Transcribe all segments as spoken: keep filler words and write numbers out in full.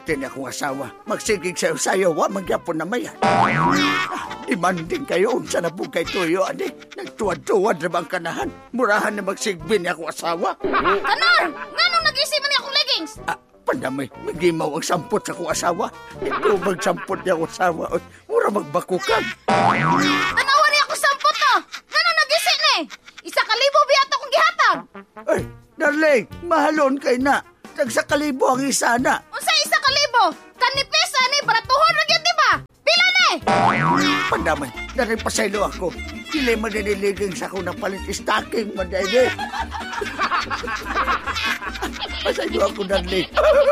pati niya kong asawa. Magsigig sayo sayo, wa magyapon na mayan. Demanding kayo, unsa na po kay Tuyo, adik. Nagtuwad-tuwad na bang kanahan. Murahan na magsigbin niya kong asawa. Kanon! Nganong nag-isip man niya akong leggings? Ah, pandamay, magimaw ang sampot sa kong asawa. Ito magsampot niya kong asawa. Mura magbakukan. Tanawa niya ako sampot to! Nganong nag-isip ni? Isa kalibo biyat akong gihatag! Ay, darling, mahalon kay na. Tagsa kalibo ang isa na. Unsa isa kalibo? Kanipis ani baratuhon ra gyud di ba? Pila ni? Pandamay, daring pasaylo ako. Dili maniniliging sa akong napalit stocking, madayde. Pasaylo ako, darling.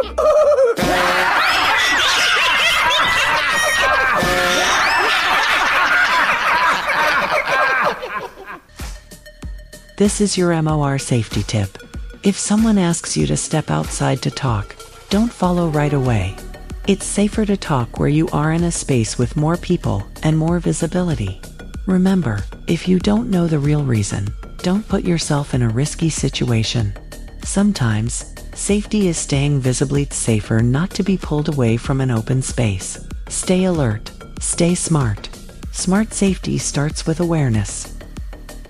This is your M O R safety tip. If someone asks you to step outside to talk, don't follow right away. It's safer to talk where you are in a space with more people and more visibility. Remember, if you don't know the real reason, don't put yourself in a risky situation. Sometimes, safety is staying visibly safer not to be pulled away from an open space. Stay alert. Stay smart. Smart safety starts with awareness.